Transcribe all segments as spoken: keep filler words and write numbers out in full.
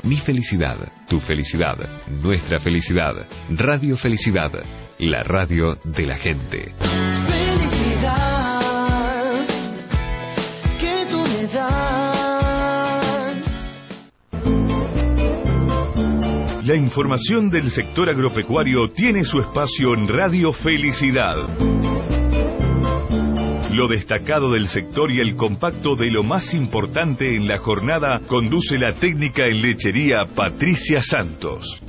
Mi felicidad, tu felicidad, nuestra felicidad. Radio Felicidad, la radio de la gente. Felicidad que tú me das. La información del sector agropecuario tiene su espacio en Radio Felicidad. Lo destacado del sector y el compacto de lo más importante en la jornada conduce la técnica en lechería Patricia Santos.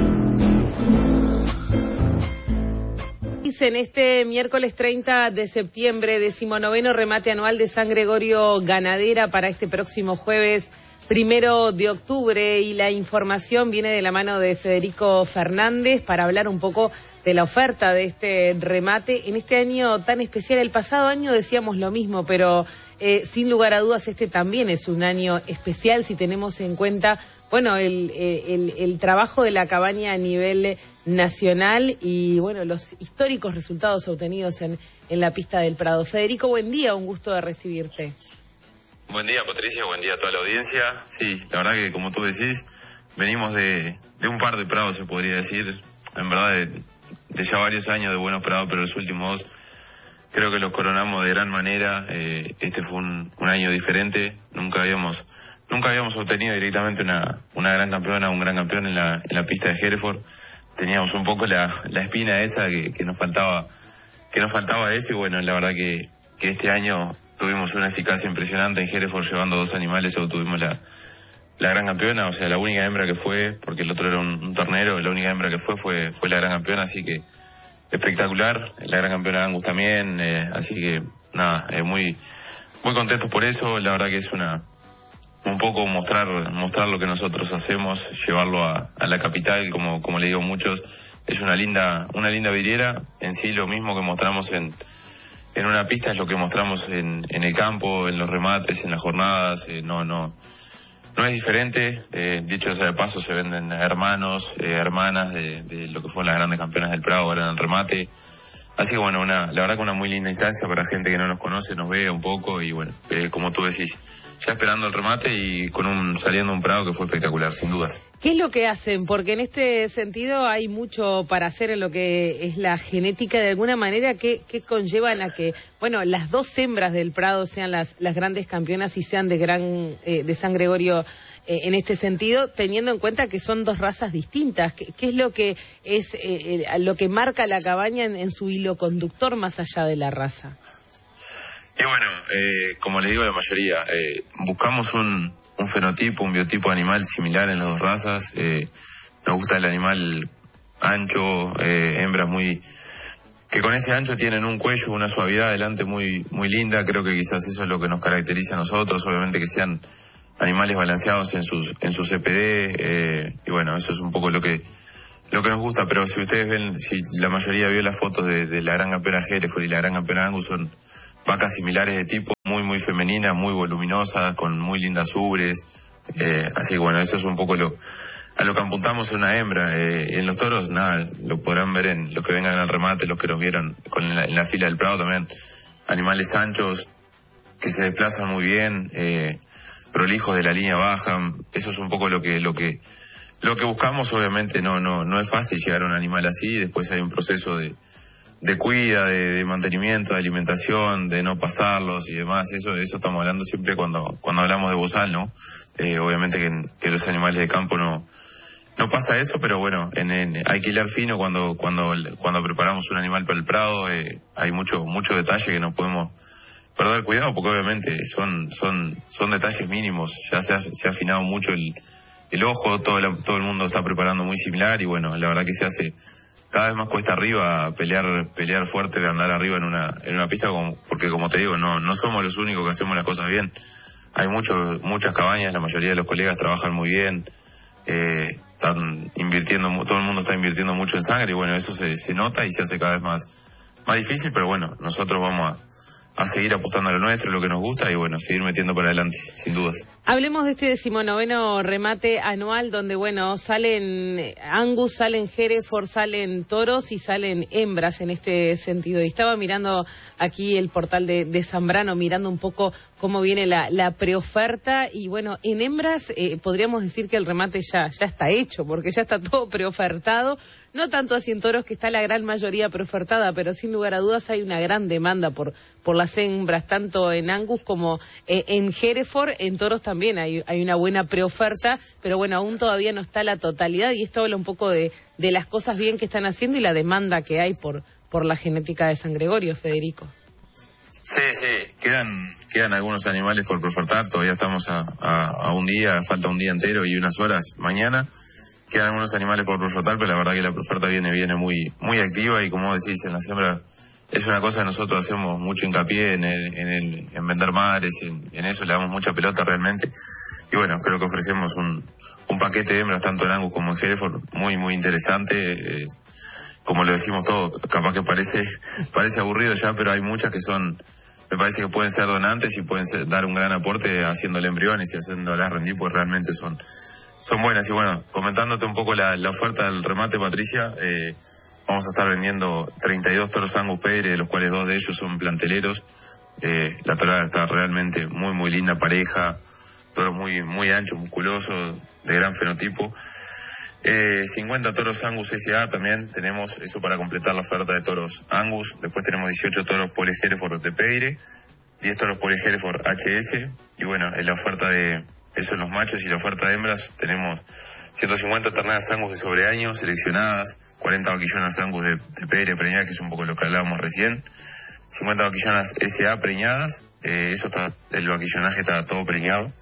En este miércoles treinta de septiembre, decimonoveno remate anual de San Gregorio Ganadera para este próximo jueves primero de octubre, y la información viene de la mano de Federico Fernández para hablar un poco de la oferta de este remate en este año tan especial. El pasado año decíamos lo mismo, pero eh, sin lugar a dudas este también es un año especial si tenemos en cuenta, bueno, el, el, el trabajo de la cabaña a nivel nacional y, bueno, los históricos resultados obtenidos en, en la pista del Prado. Federico, buen día, un gusto de recibirte. Buen día, Patricia, buen día a toda la audiencia. Sí, la verdad que, como tú decís, venimos de, de un par de prados, se podría decir, en verdad, de, de ya varios años de buenos prados, pero los últimos dos creo que los coronamos de gran manera. Eh, este fue un, un año diferente, nunca habíamos nunca habíamos obtenido directamente una, una gran campeona, un gran campeón en la, en la pista de Hereford. Teníamos un poco la, la espina esa que, que nos faltaba que nos faltaba eso, y bueno, la verdad que, que este año tuvimos una eficacia impresionante en Hereford, llevando dos animales, obtuvimos la, la gran campeona, o sea, la única hembra que fue, porque el otro era un, un ternero, la única hembra que fue fue, fue la gran campeona, así que espectacular. La gran campeona Angus también, eh, así que nada, eh, muy muy contentos por eso. La verdad que es una un poco mostrar mostrar lo que nosotros hacemos, llevarlo a, a la capital, como como le digo a muchos, es una linda una linda vidriera. En sí, lo mismo que mostramos en en una pista es lo que mostramos en, en el campo, en los remates, en las jornadas. Eh, no no no es diferente. Eh, dicho sea de paso, se venden hermanos, eh, hermanas de, de lo que fueron las grandes campeonas del Prado ahora en el remate. Así que bueno, una, la verdad que una muy linda instancia para gente que no nos conoce, nos ve un poco, y bueno, eh, como tú decís, ya esperando el remate y con un saliendo un Prado que fue espectacular, sin dudas. ¿Qué es lo que hacen? Porque en este sentido hay mucho para hacer en lo que es la genética, de alguna manera, que, que conllevan a que, bueno, las dos hembras del Prado sean las, las grandes campeonas y sean de gran eh, de San Gregorio eh, en este sentido, teniendo en cuenta que son dos razas distintas. ¿Qué, qué es lo que es eh, lo que marca la cabaña en, en su hilo conductor más allá de la raza? Y bueno, eh, como les digo a la mayoría, eh, buscamos un, un fenotipo, un biotipo animal similar en las dos razas. Eh, nos gusta el animal ancho, eh, hembras muy que con ese ancho tienen un cuello, una suavidad adelante muy muy linda. Creo que quizás eso es lo que nos caracteriza a nosotros, obviamente que sean animales balanceados en sus en su C P D, eh, y bueno, eso es un poco lo que lo que nos gusta. Pero si ustedes ven, si la mayoría vio las fotos de, de la gran campeona Hereford y la gran campeona Angus, son vacas similares de tipo, muy muy femeninas, muy voluminosas, con muy lindas ubres, eh, así que bueno, eso es un poco lo a lo que apuntamos en una hembra. Eh, en los toros, nada, lo podrán ver en los que vengan al remate, los que nos vieron con en, la, en la fila del Prado también, animales anchos que se desplazan muy bien, eh, prolijos de la línea baja. Eso es un poco lo que lo que lo que buscamos. Obviamente no no no es fácil llegar a un animal así, después hay un proceso de de cuida, de, de mantenimiento, de alimentación, de no pasarlos y demás. Eso eso estamos hablando siempre cuando cuando hablamos de bozal, ¿no? Eh, obviamente que, que los animales de campo no no pasa eso, pero bueno, en, en hay que hilar fino cuando cuando cuando preparamos un animal para el Prado. Eh, hay mucho mucho detalle que no podemos perder cuidado, porque obviamente son son son detalles mínimos. Ya se ha, se ha afinado mucho el el ojo, todo el, todo el mundo está preparando muy similar, y bueno, la verdad que se hace cada vez más cuesta arriba pelear pelear fuerte, de andar arriba en una en una pista, como, porque como te digo, no no somos los únicos que hacemos las cosas bien. Hay muchos muchas cabañas, la mayoría de los colegas trabajan muy bien, eh, están invirtiendo, todo el mundo está invirtiendo mucho en sangre, y bueno, eso se, se nota y se hace cada vez más más difícil, pero bueno, nosotros vamos a, a seguir apostando a lo nuestro, lo que nos gusta, y bueno, seguir metiendo para adelante, sin dudas. Hablemos de este decimonoveno remate anual donde, bueno, salen Angus, salen Hereford, salen toros y salen hembras en este sentido. Y estaba mirando aquí el portal de, de Zambrano, mirando un poco cómo viene la, la preoferta y, bueno, en hembras eh, podríamos decir que el remate ya, ya está hecho porque ya está todo preofertado. No tanto así en toros, que está la gran mayoría preofertada, pero sin lugar a dudas hay una gran demanda por, por las hembras, tanto en Angus como eh, en Hereford. En toros también hay, hay una buena preoferta, pero bueno, aún todavía no está la totalidad, y esto habla un poco de, de las cosas bien que están haciendo y la demanda que hay por, por la genética de San Gregorio, Federico. Sí, sí, quedan quedan algunos animales por preofertar, todavía estamos a, a, a un día, falta un día entero y unas horas mañana. Quedan algunos animales por preofertar, pero la verdad que la preoferta viene viene muy muy activa, y como decís, en la siembra es una cosa que nosotros hacemos mucho hincapié en el, en, el, en vender madres, en, en eso le damos mucha pelota realmente. Y bueno, creo que ofrecemos un, un paquete de hembras, tanto en Angus como en Hereford, muy muy interesante. Eh, como lo decimos todo, capaz que parece parece aburrido ya, pero hay muchas que son, me parece que pueden ser donantes y pueden ser, dar un gran aporte haciéndole embriones y haciéndolas rendir, pues realmente son son buenas. Y bueno, comentándote un poco la, la oferta del remate, Patricia, eh, vamos a estar vendiendo treinta y dos toros Angus Pedre, de los cuales dos de ellos son planteleros. Eh, la torada está realmente muy muy linda, pareja, toros muy muy anchos, musculosos, de gran fenotipo. Eh, cincuenta toros Angus S A también tenemos, eso para completar la oferta de toros Angus. Después tenemos dieciocho toros Pole Hereford de Pedre, diez toros Pole Hereford H S, y bueno, en la oferta de eso en los machos, y la oferta de hembras tenemos ciento cincuenta ternadas Angus de sobreaño seleccionadas, cuarenta vaquillonas Angus de, de Pedre preñadas, que es un poco lo que hablábamos recién, cincuenta vaquillonas S A preñadas, eh, eso está, el vaquillonaje está todo preñado.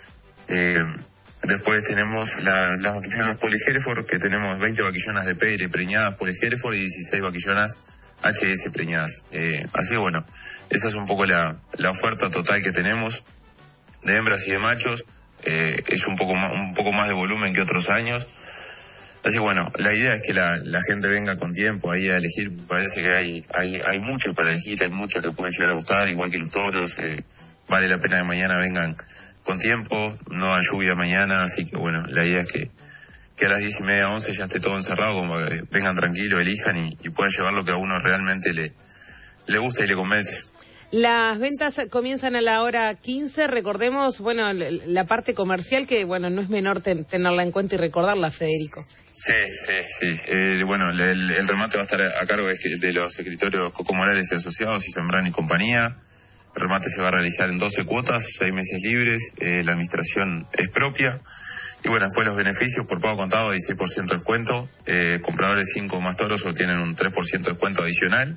Eh, después tenemos la, las vaquillonas Pole Hereford, que tenemos veinte vaquillonas de Pedre preñadas Pole Hereford y dieciséis vaquillonas H S preñadas. Eh, así que bueno, esa es un poco la, la oferta total que tenemos de hembras y de machos. Eh, es un poco más, un poco más de volumen que otros años. Así que bueno, la idea es que la, la gente venga con tiempo ahí a elegir. Parece que hay hay hay mucho para elegir, hay mucho que pueden llegar a gustar, igual que los toros. Eh, vale la pena que mañana vengan con tiempo, no hay lluvia mañana, así que bueno, la idea es que, que a las diez y media, once ya esté todo encerrado, como que vengan tranquilos, elijan y, y puedan llevar lo que a uno realmente le, le gusta y le convence. Las ventas comienzan a la hora quince, recordemos, bueno, la parte comercial, que bueno, no es menor ten, tenerla en cuenta y recordarla, Federico. Sí, sí, sí. Eh, bueno, el, el remate va a estar a cargo de, de los escritorios Coco Morales y Asociados y Zambrano y compañía. El remate se va a realizar en doce cuotas, seis meses libres, eh, la administración es propia. Y bueno, después los beneficios por pago contado, dieciséis por ciento de descuento. Eh, compradores cinco más toros obtienen un tres por ciento de descuento adicional.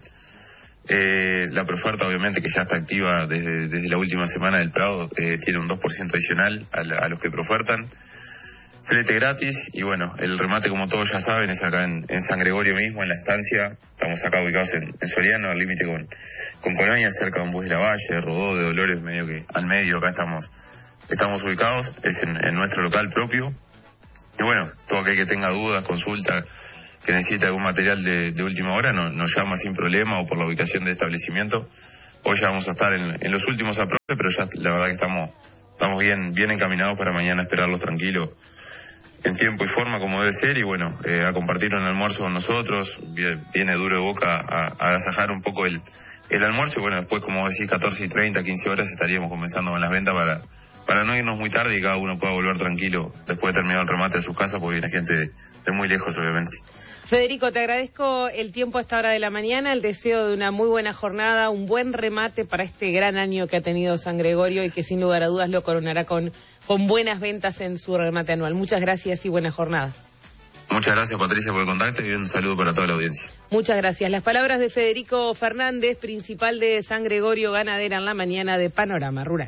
Eh, la preoferta, obviamente, que ya está activa desde, desde la última semana del Prado, eh, tiene un dos por ciento adicional a, la, a los que preofertan. Flete gratis, y bueno, el remate, como todos ya saben, es acá en, en San Gregorio mismo, en la estancia. Estamos acá ubicados en, en Soriano, al límite con, con Colonia, cerca de un bus de la Valle, de Rodó, de Dolores, medio que al medio, acá estamos estamos ubicados, es en, en nuestro local propio. Y bueno, todo aquel que tenga dudas, consulta, que necesite algún material de, de última hora, no, nos llama sin problema, o por la ubicación del establecimiento. Hoy ya vamos a estar en, en los últimos apropios, pero ya la verdad que estamos estamos bien bien encaminados para mañana esperarlos tranquilos, en tiempo y forma como debe ser. Y bueno, eh, a compartir un almuerzo con nosotros. Viene duro de boca a, a agasajar un poco el, el almuerzo, y bueno, después, como decís, catorce y treinta, quince horas estaríamos comenzando con las ventas para para no irnos muy tarde y cada uno pueda volver tranquilo después de terminar el remate a su casa, porque viene gente de, de muy lejos, obviamente. Federico, te agradezco el tiempo a esta hora de la mañana, el deseo de una muy buena jornada, un buen remate para este gran año que ha tenido San Gregorio y que sin lugar a dudas lo coronará con, con buenas ventas en su remate anual. Muchas gracias y buena jornada. Muchas gracias, Patricia, por el contacto, y un saludo para toda la audiencia. Muchas gracias. Las palabras de Federico Fernández, principal de San Gregorio Ganadera, en la mañana de Panorama Rural.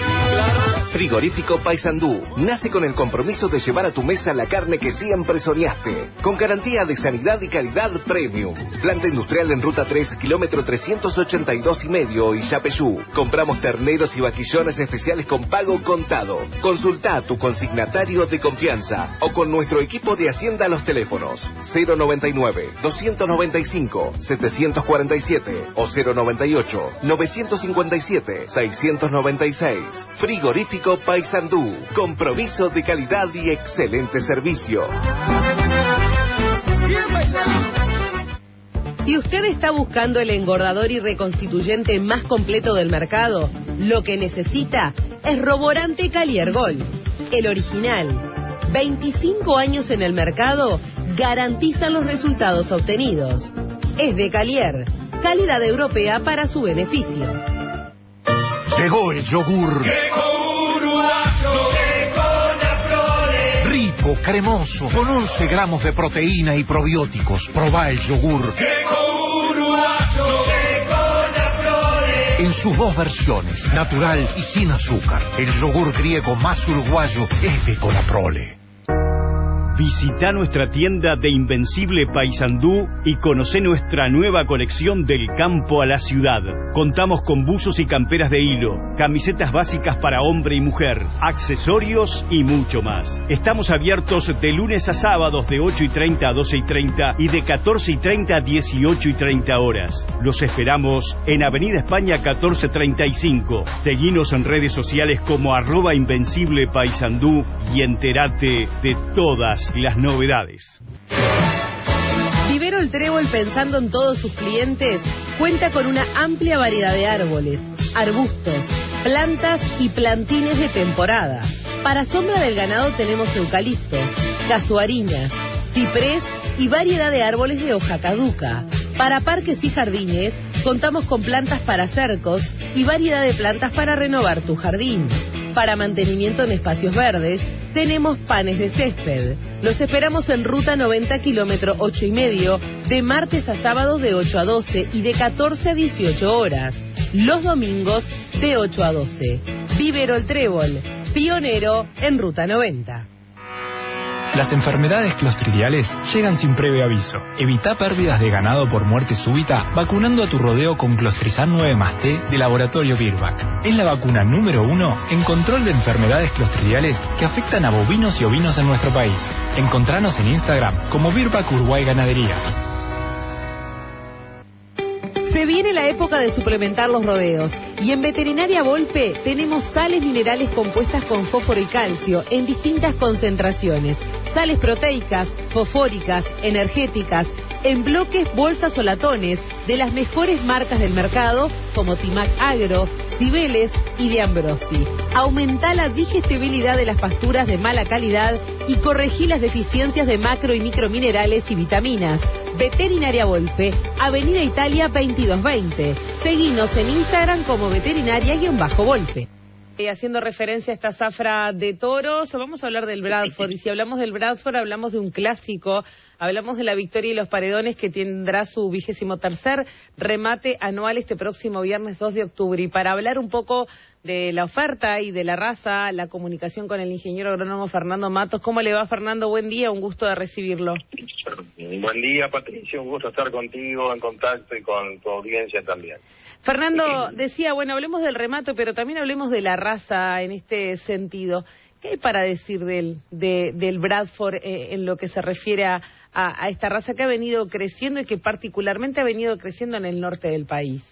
Frigorífico Paysandú nace con el compromiso de llevar a tu mesa la carne que siempre soñaste, con garantía de sanidad y calidad premium. Planta industrial en Ruta tres, kilómetro trescientos ochenta y dos y medio, y Yapeyú. Compramos terneros y vaquillones especiales con pago contado. Consulta a tu consignatario de confianza o con nuestro equipo de Hacienda a los teléfonos cero noventa y nueve, doscientos noventa y cinco, setecientos cuarenta y siete o cero noventa y ocho, novecientos cincuenta y siete, seiscientos noventa y seis. Frigorífico Frigorífico Paysandú. Compromiso de calidad y excelente servicio. Si usted está buscando el engordador y reconstituyente más completo del mercado, lo que necesita es Roborante Calier Gold, el original. veinticinco años en el mercado garantizan los resultados obtenidos. Es de Calier, calidad europea para su beneficio. Llegó el yogur. Rico, cremoso, con once gramos de proteína y probióticos. Probá el yogur. En sus dos versiones, natural y sin azúcar. El yogur griego más uruguayo es de Conaprole. Visita nuestra tienda de Invencible Paysandú y conoce nuestra nueva colección del campo a la ciudad. Contamos con buzos y camperas de hilo, camisetas básicas para hombre y mujer, accesorios y mucho más. Estamos abiertos de lunes a sábados de ocho y treinta a doce y treinta y de catorce y treinta a dieciocho y treinta horas. Los esperamos en Avenida España catorce treinta y cinco. Seguinos en redes sociales como arroba Invencible Paysandú y entérate de todas las novedades. Vivero El Trébol, pensando en todos sus clientes, cuenta con una amplia variedad de árboles, arbustos, plantas y plantines de temporada. Para sombra del ganado tenemos eucaliptos, casuarinas, ciprés y variedad de árboles de hoja caduca. Para parques y jardines contamos con plantas para cercos y variedad de plantas para renovar tu jardín. Para mantenimiento en espacios verdes tenemos panes de césped. Los esperamos en Ruta noventa, kilómetro ocho y medio, de martes a sábados de ocho a doce y de catorce a dieciocho horas. Los domingos de ocho a doce. Vivero El Trébol, pionero en Ruta noventa. Las enfermedades clostridiales llegan sin previo aviso. Evita pérdidas de ganado por muerte súbita vacunando a tu rodeo con Clostrizan nueve más T de Laboratorio Virbac. Es la vacuna número uno en control de enfermedades clostridiales que afectan a bovinos y ovinos en nuestro país. Encontranos en Instagram como Virbac Uruguay Ganadería. Se viene la época de suplementar los rodeos y en Veterinaria Volpe tenemos sales minerales compuestas con fósforo y calcio en distintas concentraciones. Sales proteicas, fosfóricas, energéticas, en bloques, bolsas o latones de las mejores marcas del mercado como Timac Agro, Cibeles y de Ambrosi. Aumenta la digestibilidad de las pasturas de mala calidad y corregí las deficiencias de macro y microminerales y vitaminas. Veterinaria Volpe, Avenida Italia veintidós veinte. Seguinos en Instagram como veterinaria-volpe. Eh, haciendo referencia a esta zafra de toros, vamos a hablar del Bradford. Y si hablamos del Bradford, hablamos de un clásico. Hablamos de la Victoria y los Paredones, que tendrá su vigésimo tercer remate anual este próximo viernes dos de octubre. Y para hablar un poco de la oferta y de la raza, la comunicación con el ingeniero agrónomo Fernando Matos. ¿Cómo le va, Fernando? Buen día, un gusto de recibirlo. Buen día, Patricia, un gusto estar contigo, en contacto y con tu audiencia también. Fernando decía, bueno, hablemos del remate, pero también hablemos de la raza en este sentido. ¿Qué hay para decir del, de, del Bradford eh, en lo que se refiere a, a, a esta raza que ha venido creciendo y que particularmente ha venido creciendo en el norte del país?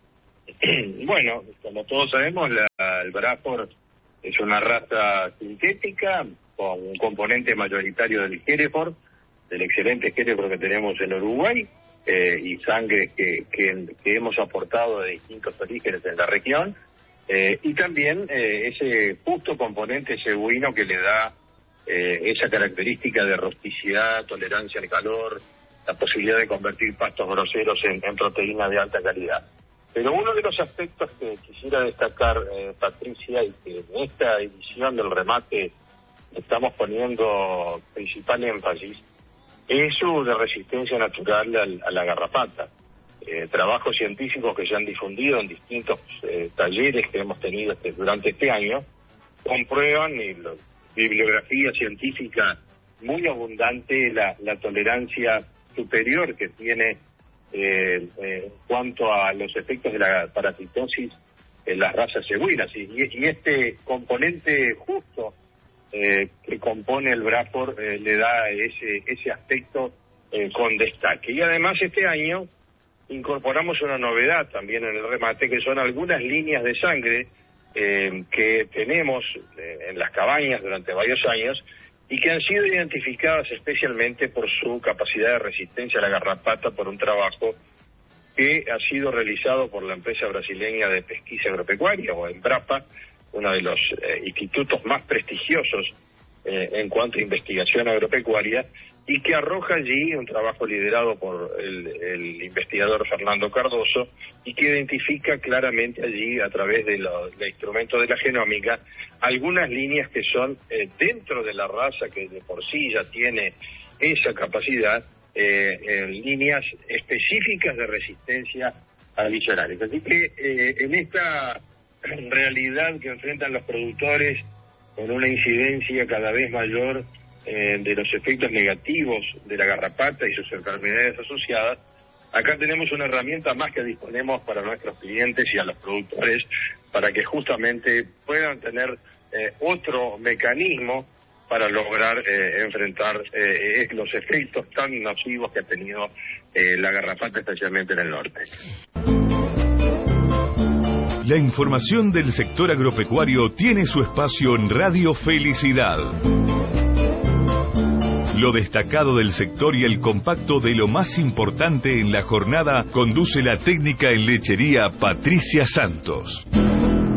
Bueno, como todos sabemos, la, el Bradford es una raza sintética con un componente mayoritario del Hereford, del excelente Hereford que tenemos en Uruguay, eh, y sangre que, que, que hemos aportado de distintos orígenes en la región. Eh, y también eh, ese justo componente cebuino que le da eh, esa característica de rusticidad, tolerancia al calor, la posibilidad de convertir pastos groseros en, en proteína de alta calidad. Pero uno de los aspectos que quisiera destacar, eh, Patricia, y que en esta edición del remate estamos poniendo principal énfasis, es su de resistencia natural al, a la garrapata. Eh, trabajos científicos que se han difundido en distintos eh, talleres que hemos tenido este, durante este año comprueban y la bibliografía científica muy abundante la, la tolerancia superior que tiene eh, eh, en cuanto a los efectos de la parasitosis en las razas cebuinas y, y este componente justo eh, que compone el Bradford eh, le da ese, ese aspecto eh, con destaque. Y además este año incorporamos una novedad también en el remate, que son algunas líneas de sangre eh, que tenemos eh, en las cabañas durante varios años y que han sido identificadas especialmente por su capacidad de resistencia a la garrapata por un trabajo que ha sido realizado por la empresa brasileña de pesquisa agropecuaria, o Embrapa, uno de los eh, institutos más prestigiosos eh, en cuanto a investigación agropecuaria, y que arroja allí un trabajo liderado por el, el investigador Fernando Cardoso, y que identifica claramente allí, a través de los de instrumentos de la genómica, algunas líneas que son eh, dentro de la raza, que de por sí ya tiene esa capacidad, eh, en líneas específicas de resistencia a liceolares. Así que eh, en esta realidad que enfrentan los productores, con una incidencia cada vez mayor eh, de los efectos negativos de la garrapata y sus enfermedades asociadas, acá tenemos una herramienta más que disponemos para nuestros clientes y a los productores, para que justamente puedan tener eh, otro mecanismo para lograr eh, enfrentar eh, los efectos tan nocivos que ha tenido eh, la garrapata, especialmente en el norte. La información del sector agropecuario tiene su espacio en Radio Felicidad. Lo destacado del sector y el compacto de lo más importante en la jornada conduce la técnica en lechería Patricia Santos.